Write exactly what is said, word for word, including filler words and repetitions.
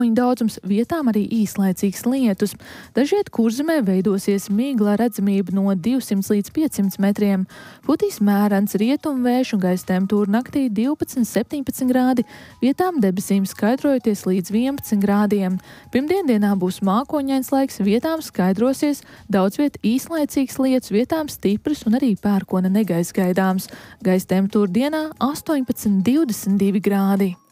Daudzums, vietām arī īslaicīgs lietus. Dažviet Kurzemē veidosies migla, redzamība no divsimt līdz piecsimt metriem. Putīs mērens rietumvējš un gaisa temperatūra naktī divpadsmit līdz septiņpadsmit grādi, vietām debesīm skaidrojoties līdz vienpadsmit grādiem. Pirmdiendienā būs mākoņains laiks, vietām skaidrosies, daudz viet īslaicīgs lietus, vietām stiprs un arī pērkona negaiss gaidāms. Gaisa temperatūra dienā astoņpadsmit līdz divdesmit divi grādi.